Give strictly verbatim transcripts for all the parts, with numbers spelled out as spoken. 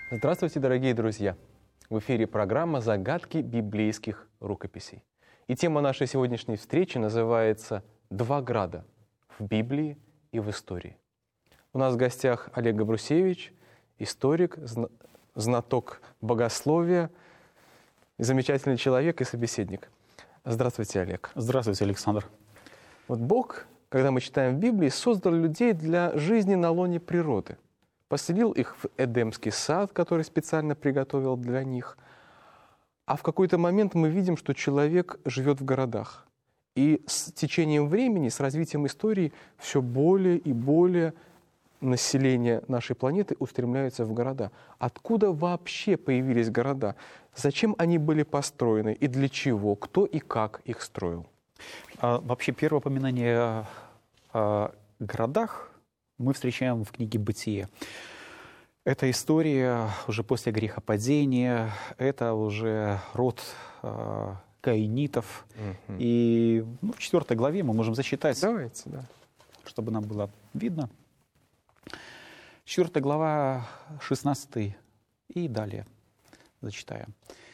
Здравствуйте, дорогие друзья! В эфире программа «Загадки библейских рукописей». И тема нашей сегодняшней встречи называется «Два града в Библии и в истории». У нас в гостях Олег Габрусевич, историк, зна- знаток богословия, замечательный человек и собеседник. Здравствуйте, Олег. Здравствуйте, Александр. Вот Бог, когда мы читаем в Библии, создал людей для жизни на лоне природы. Поселил их в Эдемский сад, который специально приготовил для них. А в какой-то момент мы видим, что человек живет в городах. И с течением времени, с развитием истории, все более и более население нашей планеты устремляется в города. Откуда вообще появились города? Зачем они были построены и для чего? Кто и как их строил? А, вообще, первое упоминание о городах мы встречаем в книге «Бытие». Это история уже после грехопадения, это уже род э, каинитов. Угу. И ну, в четвертой главе мы можем зачитать, Давайте, да. чтобы нам было видно. Четвертая глава, шестнадцатый и далее зачитаем.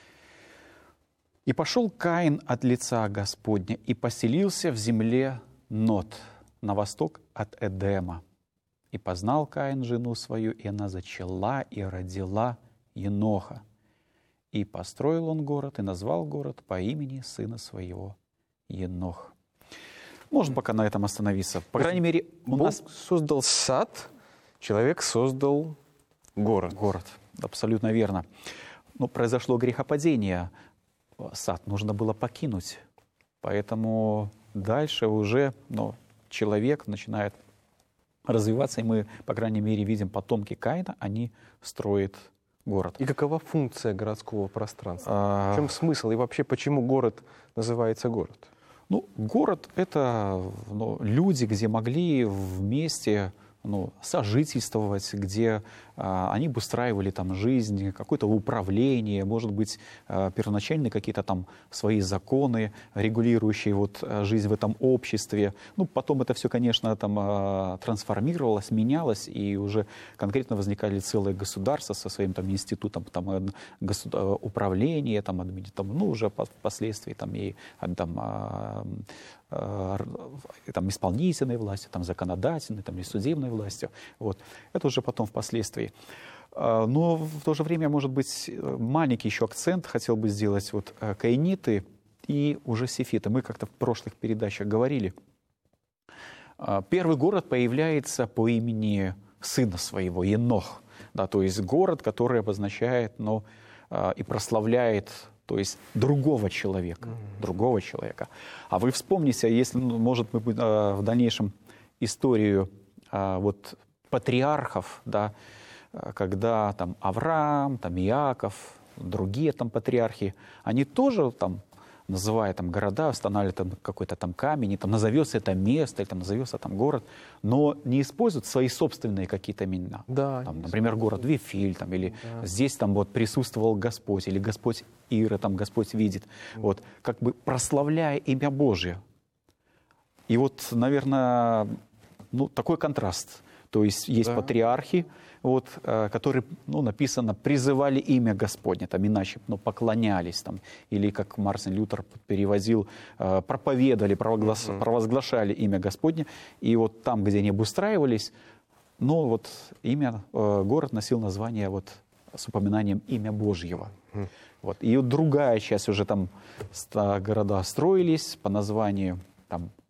«И пошел Каин от лица Господня, и поселился в земле Нод, на восток от Эдема. И познал Каин жену свою, и она зачала и родила Еноха. И построил он город, и назвал город по имени сына своего Енох». Можно пока на этом остановиться. По крайней мере, у Бог нас создал сад, человек создал город. город. Абсолютно верно. Но произошло грехопадение. Сад нужно было покинуть. Поэтому дальше уже ну, человек начинает развиваться, и мы, по крайней мере, видим потомки Каина, они строят город. И какова функция городского пространства? А... В чем смысл? И вообще, почему город называется город? Ну, город — это ну, люди, где могли вместе ну, сожительствовать, где а, они обустраивали там жизнь, какое-то управление, может быть, а, первоначальные какие-то там свои законы, регулирующие вот жизнь в этом обществе. Ну, потом это все, конечно, там а, трансформировалось, менялось, и уже конкретно возникали целые государства со своим там институтом там, государ... управления, там, адми... там, ну, уже впоследствии там и там, а, там, исполнительной властью, там, законодательной, там, и судебной властью. Вот. Это уже потом впоследствии. Но в то же время, может быть, маленький еще акцент хотел бы сделать. Вот каиниты и уже сефиты. Мы как-то в прошлых передачах говорили. Первый город появляется по имени сына своего, Енох. Да, то есть город, который обозначает ну, и прославляет то есть другого человека, mm-hmm. другого человека. А вы вспомните, если, может, мы в дальнейшем историю вот, патриархов, да, когда там Авраам, там Иаков, другие там патриархи, они тоже там, называя там города, устанавливают там какой-то там камень, и там назовется это место, или там назовется там город, но не используют свои собственные какие-то имена. Да, там, например, город Вифиль, там, или да. здесь там вот присутствовал Господь, или Господь Ира, там Господь видит, mm. вот, как бы прославляя имя Божие. И вот, наверное, ну, такой контраст. То есть есть да. патриархи, вот, которые, ну, написано, призывали имя Господне, там, иначе ну, поклонялись, там, или, как Мартин Лютер переводил, проповедовали, провозглаш... mm-hmm. провозглашали имя Господне. И вот там, где они обустраивались, ну, вот имя, город носил название вот, с упоминанием имя Божьего. Mm-hmm. Вот. И вот другая часть уже там города строились по названию там,